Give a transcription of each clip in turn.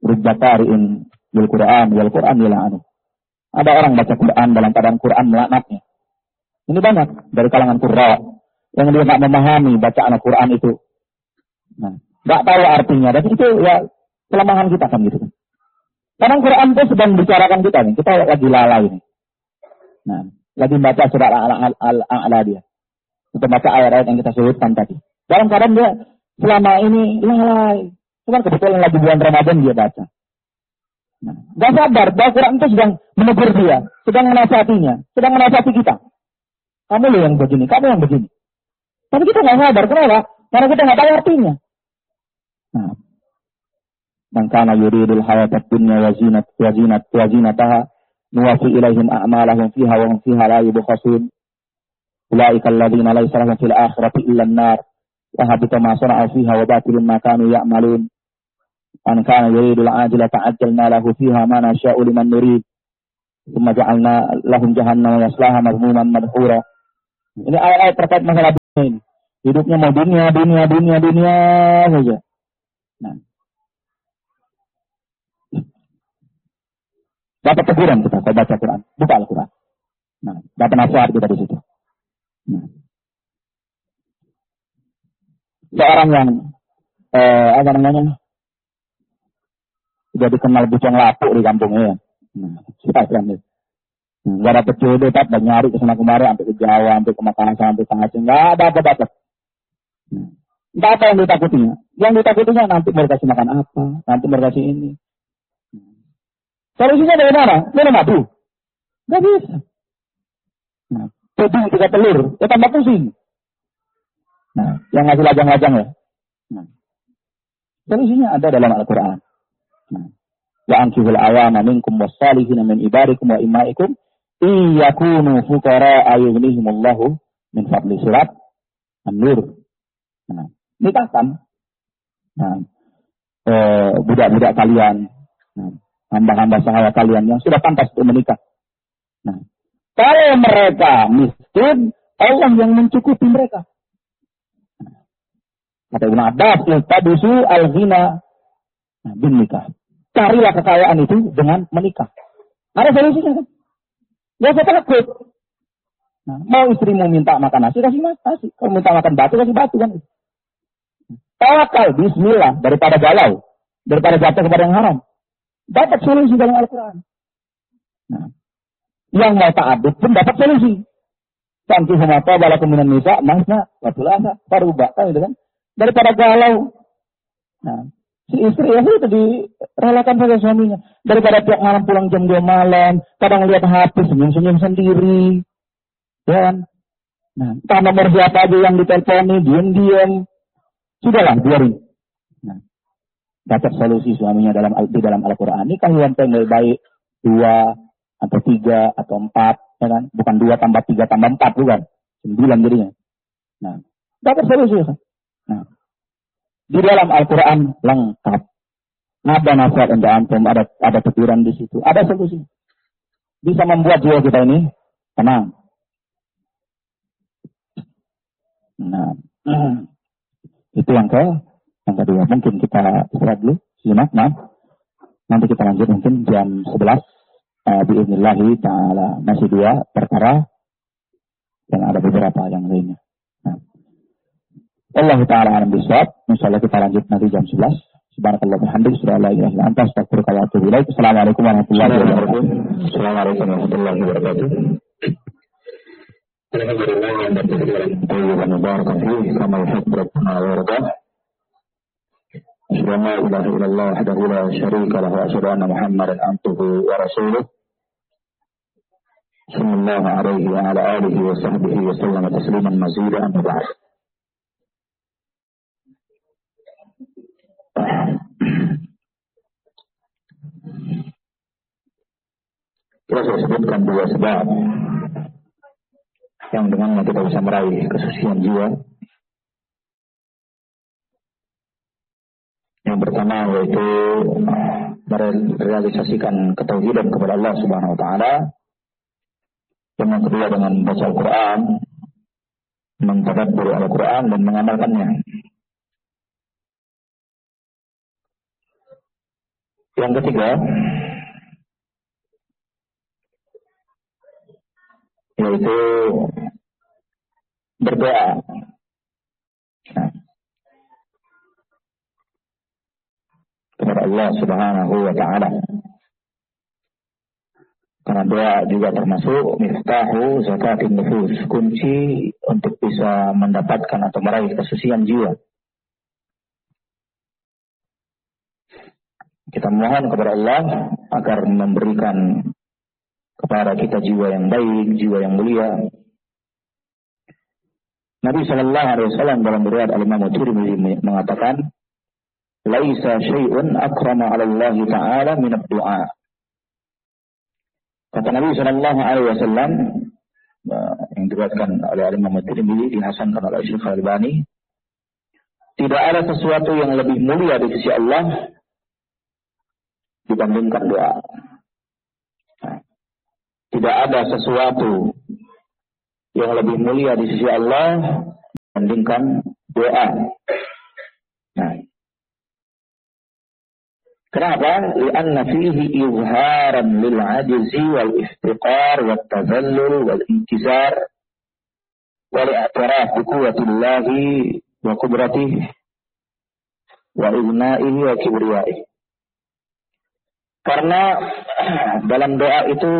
rubba qari'in bil Qur'an wal Qur'an yal'anu. Ada orang baca Quran dalam keadaan Quran melaknatnya. Ini banyak dari kalangan qurra yang dia enggak memahami bacaan Al-Qur'an itu. Nah, enggak tahu artinya, dan itu ya kelemahan kita kan gitu kan. Karena Quran itu sedang bicarakan kita nih, kita lagi lalai nih. Nah, lagi baca surat Al-A'la dia. Untuk baca ayat-ayat yang kita sebutkan tadi. Dalam keadaan dia selama ini lalai. Cuma kebetulan lagi bulan Ramadan dia baca. Nah, gak sadar bahwa Quran itu sedang menegur dia, sedang menasihatinya, sedang menasihati kita. Kamu loh yang begini, kamu yang begini. Tapi kita gak sadar, kenapa? Karena kita gak tahu artinya. Nah, man kana yuridul hayatad dunya wa zinataha nuwaffi ilaihim a'malahum fiha wa hum fiha la yubkhasun. Ulaika alladziina laysa lahum fil akhirati illa an-nar wa habita ma sana'u fiha wa batilun ma kanu ya'malun. Man kana yuridul ajilata ajjalna lahu fiha ma nasha'u liman nurid. Tsumma ja'alna lahum jahannama yaslaha madhmuman madhura. Ini ayat-ayat terkait masalah dunia ini. Hidupnya mau dunia saja. Nah, dapat teguran kita kalau baca Quran, buka Al-Quran. Nah, dapat nasihat kita di situ. Nah, seorang yang sudah dikenal bujang lapuk di kampungnya ya. Nah, siapa nggak dapat jodoh, tak nyari kesana kemari, sampai ke Jawa, sampai ke Makassar, sampai ke Aceh, nggak ada apa-apa. Nggak apa yang ditakutinya. Yang ditakutinya nanti mau kasih makan apa, nanti mau kasih ini. Solusinya dari mana? Minum madu. Nggak bisa. Nah, tuding 3 telur, ya tambah pusing. Nah, yang ngasih lajang-lajang ya. Nah, solusinya ada dalam Al-Quran. Nah, wa ankihul awama minkum wassalihina min ibadikum wa imaikum iyakunu fuqara ayughnihimullahu min fadli. Surat An-Nur. Nah, nikahkan. Nah, budak-budak kalian, nah, hamba-hamba sahaya kalian yang sudah pantas untuk menikah. Nah, kalau mereka miskin, Allah yang mencukupi mereka. Kata Ibnu Abbas, iltabisu al-ghina bin nikah. Carilah kekayaan itu dengan menikah. Ada solusinya kan? Ya saya takut. Nah, mau istrimu minta makan nasi, kasih nasi. Kalau minta makan batu, kasih batu kan. Tawakal, bismillah, daripada galau, daripada jatuh kepada yang haram. Dapat solusi dalam Al-Quran. Nah, yang mau ta'adud pun dapat solusi. Santi humata balakum minan nisa, masna, watulasa, paruba, kan gitu kan. Daripada galau. Nah, si istri ya itu direlakan pada suaminya. Daripada tiap malam pulang jam 2 malam, kadang lihat HP, senyum-senyum sendiri. Ya kan? Nah, entah nomor siapa aja yang diteleponi, diam-diam. Sudahlah, biarin. Nah, dapat solusi suaminya dalam Al-Quran. Ini kan yang lebih baik 2 atau 3 atau 4, ya kan? Bukan 2 tambah 3 tambah 4, bukan. 9 jadinya. Nah, dapat solusi. Kan? Nah, di dalam Al-Quran lengkap. Ada nasihat untuk antum, ada teguran di situ, ada solusi. Bisa membuat jiwa kita ini tenang. Nah, itu yang kedua. Mungkin kita istirahat dulu, simak, nanti kita lanjut mungkin jam 11. Bi'idnillahi ta'ala masih 2 perkara dan ada beberapa yang lainnya. Nah, Allah ta'ala alam bisawab. Insyaallah kita lanjut nanti jam 11. Subhanakallah bihamdik, asyhadu an la ilaha illa anta, astaghfiruka wa atubu ilaik. Assalamualaikum warahmatullahi wabarakatuh. Assalamualaikum warahmatullahi wabarakatuh. Alhamdulillah wa barakatuh. Kama yuhibbu rabbuna wa yardah. Asyhadu an la ilaha illallah wahdahu la syarika lahu wa asyhadu anna Muhammadan abduhu wa rasuluh. Sallallahu alaihi wa ala alihi wa sahbihi wa sallam tasliman mazidan amma ba'd. Kita sudah sebutkan 2 sebab yang dengannya kita bisa meraih kesucian jiwa. Yang pertama yaitu merealisasikan ketauhidan kepada Allah Subhanahu wa taala. Yang kedua dengan membaca Al-Quran, mentadabburi Al-Quran dan mengamalkannya. Yang ketiga, yaitu berdoa. Kepada Allah Subhanahu wa Ta'ala. Karena doa juga termasuk miftahu zakatin nufus, kunci untuk bisa mendapatkan atau meraih kesucian jiwa. Kita mohon kepada Allah agar memberikan kepada kita jiwa yang baik, jiwa yang mulia. Nabi sallallahu alaihi wasallam dalam riwayat Al-Imam Tirmidzi mengatakan, "Laisa syai'un akrama 'ala Allah Ta'ala min ad-du'a." Kata Nabi sallallahu alaihi wasallam yang diriwayatkan oleh Al-Imam Tirmidzi, dihasankan oleh Syekh Al-Albani, tidak ada sesuatu yang lebih mulia di sisi Allah dibandingkan doa. Tidak ada sesuatu yang lebih mulia di sisi Allah dibandingkan doa. Nah, kenapa? Lianna fihi izharan lil ajzi wal iftiqar wat tadhallul wal intizar wal i'tiraf bi quwwatillahi wa qudratihi wa ibna'ihi wa kibriyaihi. Karena dalam doa itu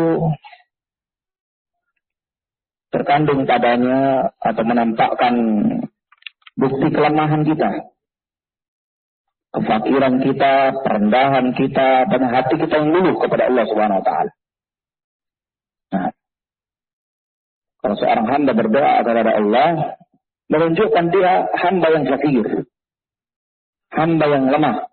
terkandung padanya atau menampakkan bukti kelemahan kita, kefakiran kita, perendahan kita, dan hati kita yang luluh kepada Allah Subhanahu wa Ta'ala. Nah, kalau seorang hamba berdoa kepada Allah, menunjukkan dia hamba yang fakir, hamba yang lemah,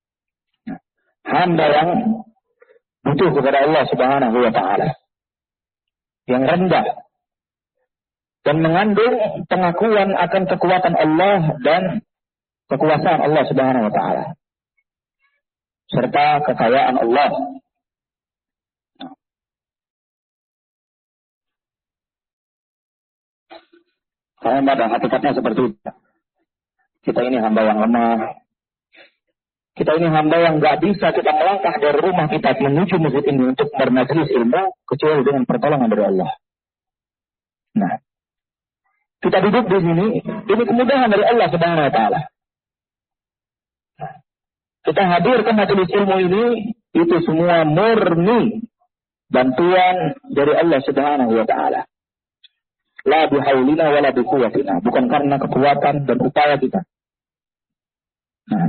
hamba yang butuh kepada Allah Subhanahu wa Ta'ala, yang rendah, dan mengandung pengakuan akan kekuatan Allah dan kekuasaan Allah Subhanahu wa Ta'ala, serta kekayaan Allah. Karena pada hakikatnya seperti itu. Kita ini hamba yang lemah. Kita ini hamba yang gak bisa kita melangkah dari rumah kita menuju masjid ini untuk bermajlis ilmu kecuali dengan pertolongan dari Allah. Nah, kita duduk di sini, ini kemudahan dari Allah Subhanahu wa Ta'ala. Kita hadir ke majelis ilmu ini, itu semua murni bantuan dari Allah Subhanahu wa Ta'ala. La bihaulina wala biquwwatina, bukan karena kekuatan dan upaya kita. Nah,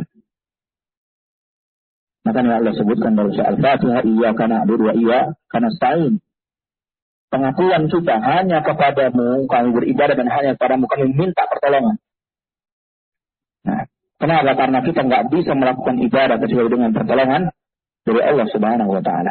makanya Allah sebutkan dalam surah Al-Fatihah, iyyaka na'budu wa iyyaka nasta'in. Pengakuan kita hanya kepadamu kami beribadah dan hanya kepadamu kami minta pertolongan. Nah, kenapa? Karena kita nggak bisa melakukan ibadah kecuali dengan pertolongan dari Allah Subhanahu wa Ta'ala.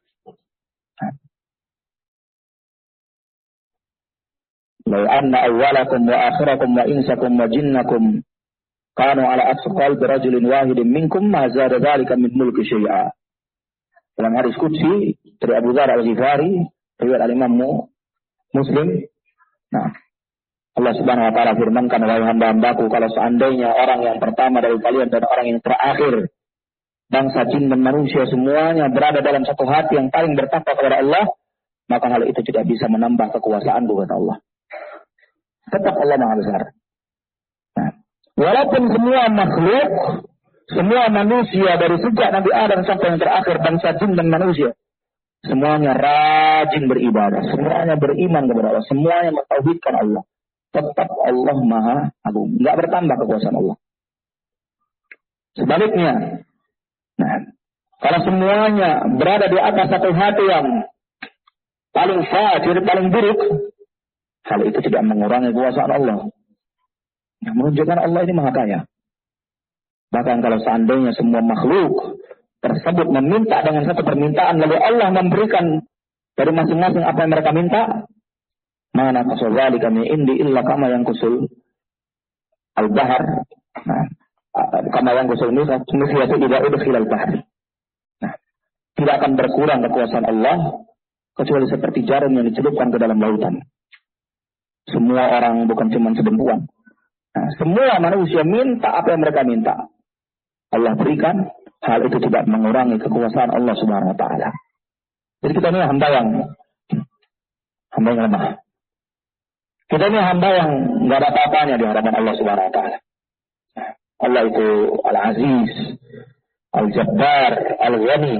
Lau anna awwalakum wa akhirakum wa insakum wa jinnakum kanu ala atqal birajulin wahidin minkum ma zada dzalika min mulki syai'a. Dalam hadis qudsi dari Abu Dzar Al-Ghifari, riwayat Al-Imam Muslim. Nah, Allah Subhanahu wa Ta'ala firmankan, wahai hamba-hambaku, kalau seandainya orang yang pertama dari kalian dan orang yang terakhir, bangsa jin dan manusia semuanya berada dalam satu hati yang paling bertakwa kepada Allah, maka hal itu tidak bisa menambah kekuasaan kata Allah. Tetap Allah Maha Besar. Nah, walaupun semua makhluk, semua manusia dari sejak Nabi Adam sampai yang terakhir, bangsa jin dan manusia, semuanya rajin beribadah, semuanya beriman kepada Allah, semuanya mentauhidkan Allah. Tetap Allah Maha Agung, nggak bertambah kekuasaan Allah. Sebaliknya, nah, kalau semuanya berada di atas satu hati yang paling fajir, paling buruk, hal itu tidak mengurangi kekuasaan Allah. Yang menunjukkan Allah ini Maha Kaya. Bahkan kalau seandainya semua makhluk tersebut meminta dengan satu permintaan, lalu Allah memberikan dari masing-masing apa yang mereka minta, mana qasazali kami indi illa kama yang kusul al-bahar. Nah, kama yang kusul misyatu idza udkhila al-bahar. Nah, tidak akan berkurang kekuasaan Allah kecuali seperti jarum yang dicelupkan ke dalam lautan. Semua orang bukan cuma sedempuan. Nah, semua manusia minta apa yang mereka minta, Allah berikan hal itu tidak mengurangi kekuasaan Allah Subhanahu wa taala. Jadi kita ini hamba yang lemah. Kita ini hamba yang enggak ada apa-apanya di hadapan Allah Subhanahu wa taala. Allah itu Al-Aziz, Al-Jabbar, Al-Ghani.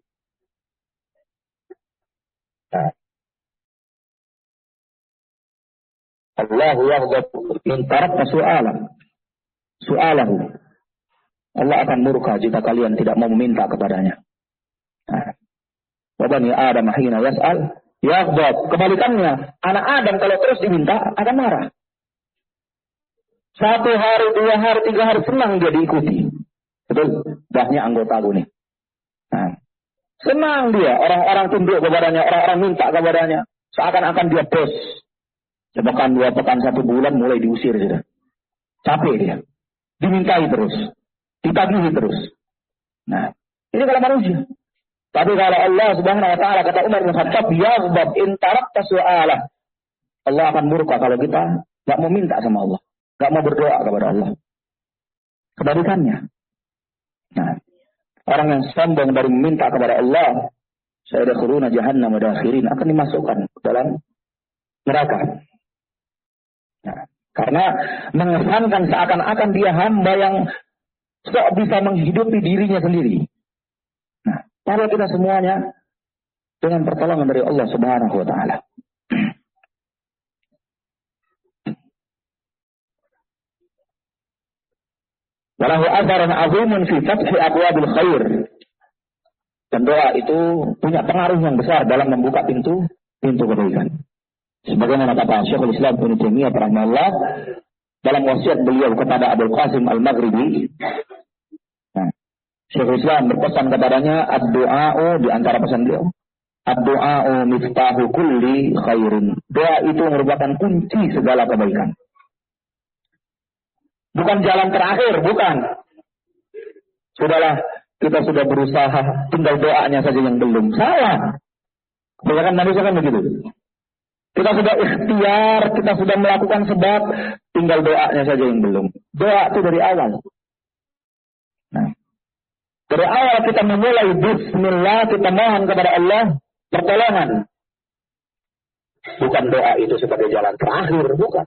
Allah yaghdab in tarakta su'alahu. Allah akan murka jika kalian tidak mau meminta kepadanya. Wa bani Adam hina yas'al yaghdab. Kebalikannya, anak Adam kalau terus diminta akan marah. 1 hari, 2 hari, 3 hari senang dia diikuti. Betul, banyak anggota gue nih. Senang dia, orang-orang tunduk kepadanya, orang-orang minta kepadanya. Seakan-akan dia bos. Sepekan, 2 pekan, 1 bulan mulai diusir sudah. Capek dia. Dimintai terus. Ditagihi terus. Nah, ini kalau manusia. Tapi kalau Allah Subhanahu wa taala, kata Umar bin Khattab, yaghdab in tarakta su'alah. Allah akan murka kalau kita enggak mau minta sama Allah, enggak mau berdoa kepada Allah. Kebalikannya. Nah, orang yang sombong dari meminta kepada Allah, sayadkhuluna jahannam madakhirin, akan dimasukkan ke dalam neraka. Nah, karena mengesankan seakan-akan dia hamba yang sok bisa menghidupi dirinya sendiri. Nah, padahal kita semuanya dengan pertolongan dari Allah Subhanahu wa taala. Walahu atharun azimun fi fathi abwabil khair. Dan doa itu punya pengaruh yang besar dalam membuka pintu kebaikan. Sebagaimana kata Syekhul Islam Ibnu Taimiyah rahimahullah dalam wasiat beliau kepada Abul Qasim Al-Maghribi. Nah, Syekhul Islam berpesan kepadanya, ad-du'a'u, di antara pesan beliau, ad-du'a'u miftahu kulli khairin. Doa itu merupakan kunci segala kebaikan. Bukan jalan terakhir, bukan. Sudahlah, kita sudah berusaha, tinggal doanya saja yang belum. Salah. Kebanyakan manusia kan begitu. Kita sudah ikhtiar, kita sudah melakukan sebab, tinggal doanya saja yang belum. Doa itu dari awal. Nah, dari awal kita memulai bismillah, kita mohon kepada Allah pertolongan. Bukan doa itu sebagai jalan terakhir, bukan.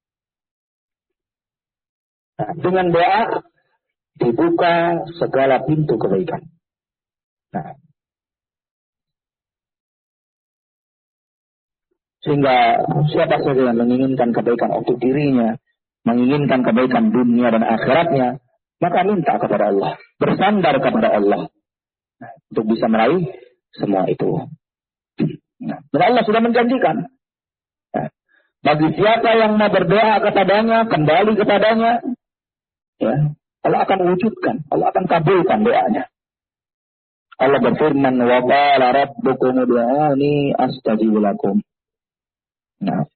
Nah, dengan doa dibuka segala pintu kebaikan. Nah, sehingga siapa saja yang menginginkan kebaikan untuk dirinya, menginginkan kebaikan dunia dan akhiratnya, maka minta kepada Allah, bersandar kepada Allah, nah, untuk bisa meraih semua itu. Nah, dan Allah sudah menjanjikan, nah, bagi siapa yang mau berdoa kepadanya, kembali kepadanya, ya, Allah akan wujudkan, Allah akan kabulkan doanya. Allah berfirman, wa qala rabbukum ud'uni astajib lakum. Nah,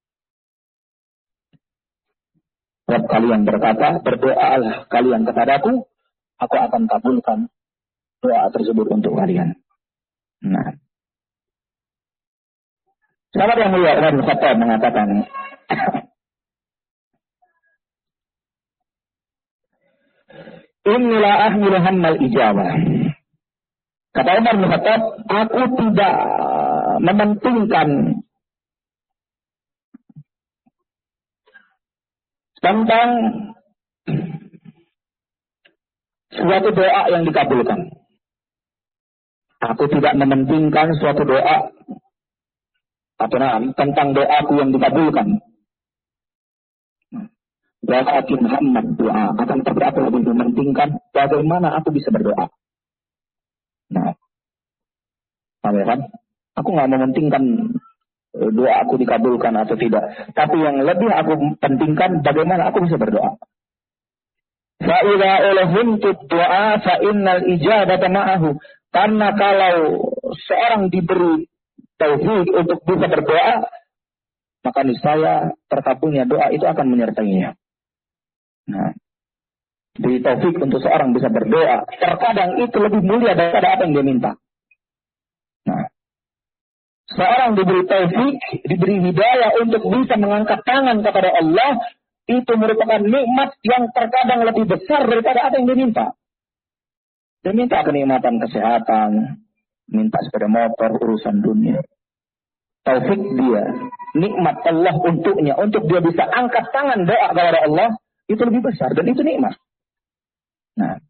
Rabb kalian berkata, berdoalah kalian kepadaku, aku akan kabulkan doa tersebut untuk kalian. Nah, sahabat yang mulia Umar bin Khattab mengatakan, Inilah ahmilu hammal ijabah. Kata Umar bin Khattab, aku tidak mementingkan tentang suatu doa yang dikabulkan. Aku tidak mementingkan suatu doa tentang doaku yang dikabulkan. Walakin Muhammad doa akan tapi aku lebih mementingkan bagaimana aku bisa berdoa. Nah, kan? Aku nggak mementingkan doa aku dikabulkan atau tidak. Tapi yang lebih aku pentingkan bagaimana aku bisa berdoa. Fa'idha ulahumtut doa fa'innal ijabata ma'ahu. Karena kalau seorang diberi taufik untuk bisa berdoa, maka niscaya terkabulnya doa itu akan menyertainya. Nah, di taufik untuk seorang bisa berdoa, terkadang itu lebih mulia daripada apa yang dia minta. Nah, seorang diberi taufik, diberi hidayah untuk bisa mengangkat tangan kepada Allah, itu merupakan nikmat yang terkadang lebih besar daripada apa yang dia minta. Dia minta kenikmatan kesehatan, minta sepeda motor, urusan dunia. Taufik dia, nikmat Allah untuknya, untuk dia bisa angkat tangan doa kepada Allah, itu lebih besar dan itu nikmat. Nah,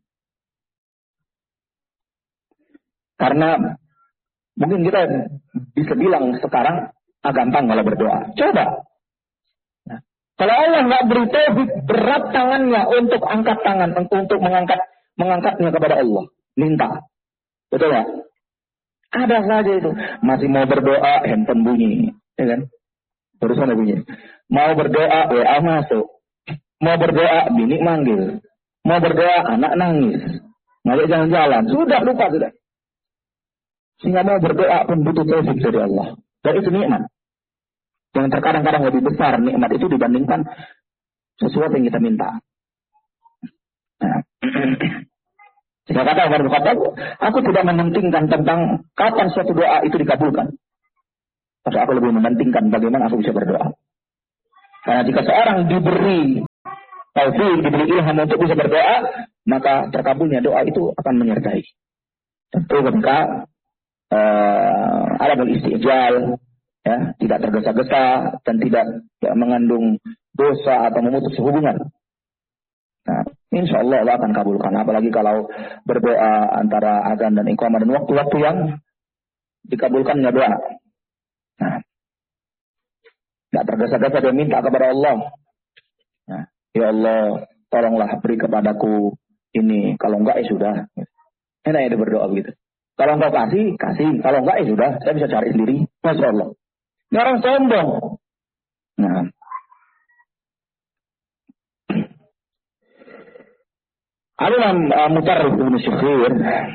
karena mungkin kita bisa bilang sekarang gampang kalau berdoa. Coba. Nah, kalau Allah nggak beri taufik, berat tangannya untuk angkat tangan, untuk mengangkatnya kepada Allah, minta. Betul ya? Ada saja itu. Masih mau berdoa, handphone bunyi. Ya kan? Barusan bunyi. Mau berdoa, WA masuk. Mau berdoa, bini manggil. Mau berdoa, anak nangis. Ngajak jalan-jalan. Sudah, lupa sudah. Sehingga mau berdoa pun butuh taufik dari Allah. Dan itu nikmat. Yang terkadang-kadang lebih besar nikmat itu dibandingkan sesuatu yang kita minta. Nah. Jika kata Umar bin Khattab, aku tidak mementingkan tentang kapan suatu doa itu dikabulkan. Tapi aku lebih mementingkan bagaimana aku bisa berdoa. Karena jika seorang diberi taufik, diberi ilham untuk bisa berdoa, maka terkabulnya doa itu akan menyertai. Tentu ketika alamul istijal, ya, tidak tergesa-gesa dan tidak mengandung dosa atau memutus hubungan. Nah, insya Allah Allah akan kabulkan. Apalagi kalau berdoa antara azan dan iqamah dan waktu-waktu yang dikabulkannya doa. Nah, tidak tergesa-gesa dia minta kepada Allah. Nah, ya Allah, tolonglah beri kepadaku ini. Kalau enggak ya sudah. Enak ya dia berdoa begitu. Kalau engkau kasih. Kalau enggak ya sudah. Saya bisa cari sendiri. Masya Allah. Ini orang sombong. Nah, Al-Imam Mutarrif bin Syakhir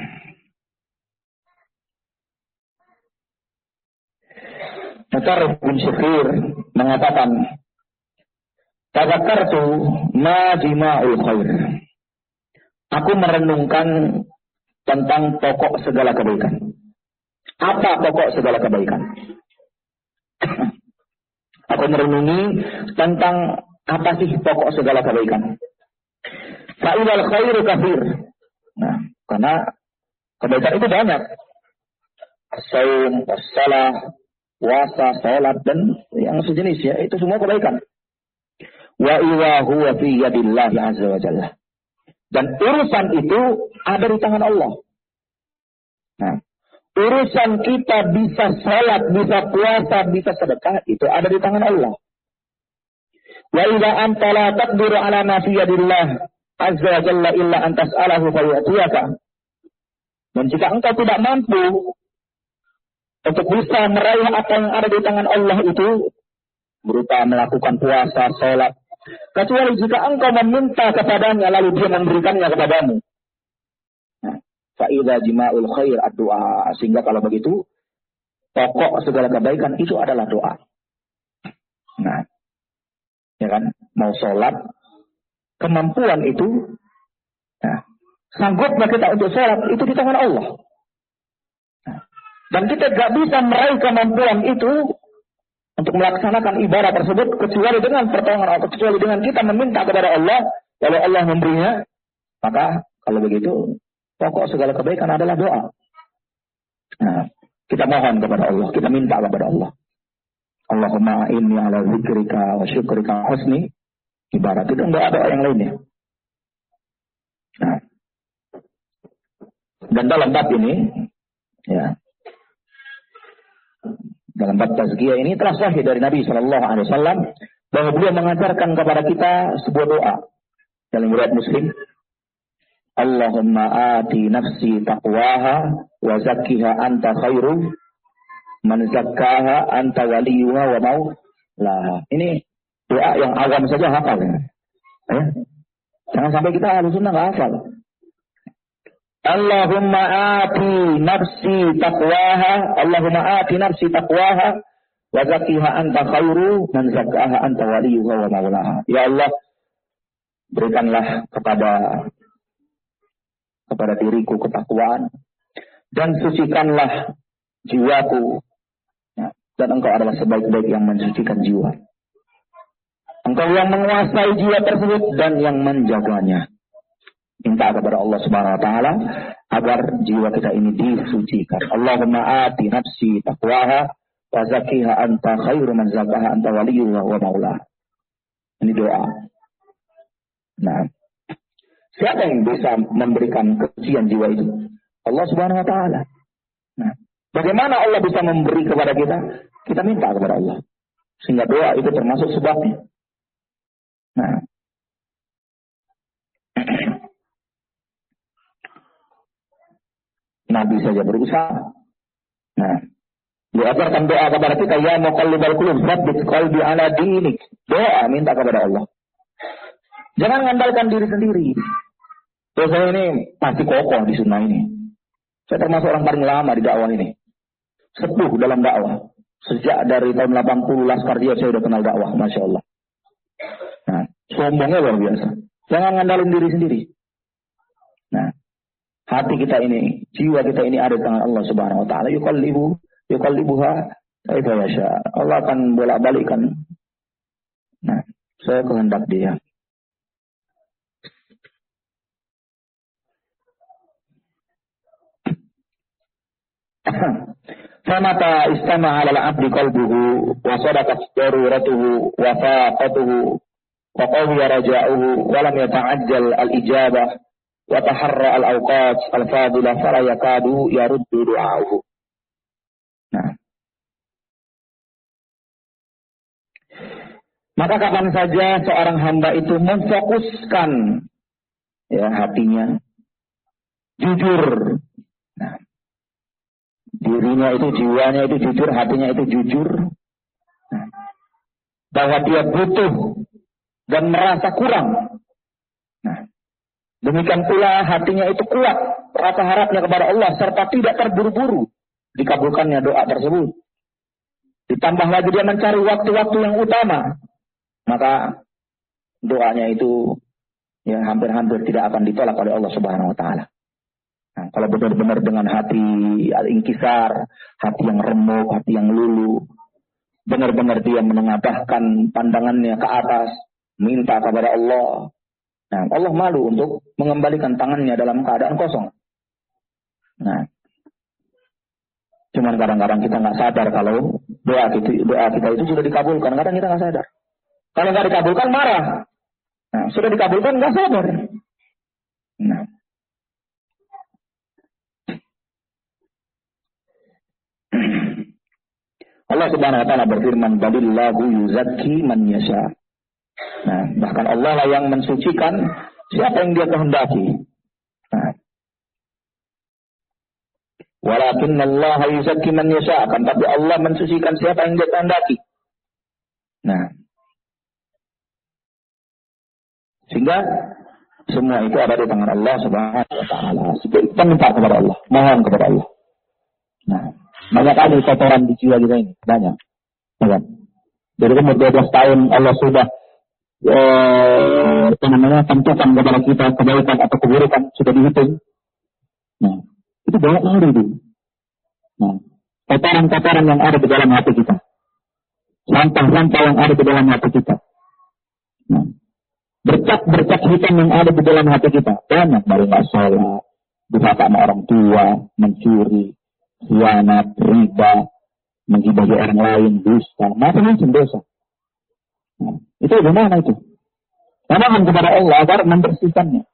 mengatakan, tazakkartu ma jima'ul khair. Aku merenungkan tentang pokok segala kebaikan. Apa pokok segala kebaikan? Aku merenungi tentang apa sih pokok segala kebaikan. Fa'ilal khairu kafir. Nah, karena kebaikan itu banyak. As-saum, as-salah, puasa, salat dan yang sejenis ya, itu semua kebaikan. Wa iwa huwa fi yadillahi azza wa jalla. Dan urusan itu ada di tangan Allah. Nah, urusan kita bisa salat, bisa puasa, bisa sedekah itu ada di tangan Allah. Wa idza anta la taqdiru ala ma fi yadillah azza wa jalla illa an tas'alahu fayatiyaka. Dan jika engkau tidak mampu untuk bisa meraih apa yang ada di tangan Allah itu berupa melakukan puasa, salat, kecuali jika engkau meminta kepadanya lalu dia memberikannya kepadamu. Nah, fa idza jima'ul khair ad-du'a. Sehingga kalau begitu pokok segala kebaikan itu adalah doa. Nah, ya kan, mau salat, kemampuan itu, nah, sanggupnya kita untuk sholat itu di tangan Allah. Nah, dan kita gak bisa meraih kemampuan itu untuk melaksanakan ibadah tersebut kecuali dengan pertolongan Allah, kecuali dengan kita meminta kepada Allah, kalau Allah memberinya, maka kalau begitu pokok segala kebaikan adalah doa. Nah, kita mohon kepada Allah, kita minta kepada Allah. Allahumma inni ala zikrika wa syukrika husni ibarat. Itu doa-doa yang lainnya. Nah, dan dalam bab ini, ya, dalam bab tazkiyah ini telah sahih dari Nabi SAW bahwa beliau mengajarkan kepada kita sebuah doa dalam riwayat Muslim. Allahumma ati nafsi taqwaha wa zakkiha anta khairu man zakkaha anta waliyuha wa maulaha. Ini doa yang awam saja hafal. Ya. Jangan sampai kita ahlu sunnah nggak hafal. Allahumma ati nafsi taqwaha wa zakkiha anta khairu man zakkaha anta waliyuha wa maulaha. Ya Allah, berikanlah kepada diriku ketakwaan dan sucikanlah jiwaku. Ya, dan engkau adalah sebaik-baik yang mensucikan jiwa. Engkau yang menguasai jiwa tersebut dan yang menjaganya. Minta kepada Allah Subhanahu wa taala agar jiwa kita ini disucikan. Allahumma ati nafsi taqwaha wa zakkiha anta khairu man zakkaha anta waliyuha wa maulaha. Ini doa. Nah, siapa yang bisa memberikan kesucian jiwa itu? Allah Subhanahu wa taala. Nah, bagaimana Allah bisa memberi kepada kita? Kita minta kepada Allah. Sehingga doa itu termasuk sebabnya. Nah, Nabi saja berusaha. Nah, diajarkan doa kepada kita, ya muqallibal qulub, tsabbit qalbi ala dinik. Doa minta kepada Allah. Jangan mengandalkan diri sendiri. Saya ini pasti kokoh di sunnah ini. Saya termasuk orang paling lama di dakwah ini. Sepuh dalam dakwah. Sejak dari tahun 80 Laskar Jihad saya sudah kenal dakwah, Masya Allah. Nah, sombongnya luar biasa. Jangan ngandalin diri sendiri. Nah, hati kita ini, jiwa kita ini ada di tangan Allah Subhanahu wa taala. Yuqallibuha kaifa yasha. Allah akan bolak-balikkan. Nah, saya kehendak Dia. Famata istama 'ala al-'abdi qalbuhu wa sadaqat daruratuhu wa faqatuhu wa qawiya raja'uhu wa lam yata'ajjal al-ijabah wa taharra al-awqat al-fadilah fala yakadu yaruddu du'a'uhu. Nah, maka kapan saja seorang hamba itu memfokuskan ya hatinya jujur. Nah, dirinya itu, jiwanya itu jujur, hatinya itu jujur. Nah, bahwa dia butuh dan merasa kurang. Nah, demikian pula hatinya itu kuat, rasa harapnya kepada Allah, serta tidak terburu-buru dikabulkannya doa tersebut. Ditambah lagi dia mencari waktu-waktu yang utama, maka doanya itu ya hampir-hampir tidak akan ditolak oleh Allah Subhanahu wa taala. Nah, kalau benar-benar dengan hati al-inkisar, hati yang remuk, hati yang luluh, benar-benar dia menengadahkan pandangannya ke atas, minta kepada Allah. Nah, Allah malu untuk mengembalikan tangannya dalam keadaan kosong. Nah, cuman kadang-kadang kita nggak sadar kalau doa kita itu sudah dikabulkan. Kadang kita nggak sadar. Kalau nggak dikabulkan marah. Nah, sudah dikabulkan nggak sadar. Nah, Allah Subhanahu wa taala berfirman, "Balillahu yuzakki man yasha." Nah, bahkan Allah lah yang mensucikan siapa yang Dia kehendaki. Nah, walakin Allah yuzakki man yasha, akan tapi Allah mensucikan siapa yang Dia kehendaki. Nah, sehingga semua itu ada di tangan Allah Subhanahu wa taala. Kita minta kepada Allah, mohon kepada Allah. Nah, banyak kali kotoran di jiwa kita ini, banyak. Jadi umur 12 tahun Allah sudah tentukan kepada kita kebaikan atau keburukan sudah dihitung. Nah, itu banyak kali itu. Nah, kotoran-kotoran yang ada di dalam hati kita, sampah-sampah yang ada di dalam hati kita. Nah, bercak-bercak hitam yang ada di dalam hati kita banyak, dari nggak sholat, durhaka sama orang tua, mencuri, khianat, riba, menggibahi orang lain, dusta, macam-macam dosa. Nah, itu bagaimana itu? Mohon kepada Allah agar membersihkannya.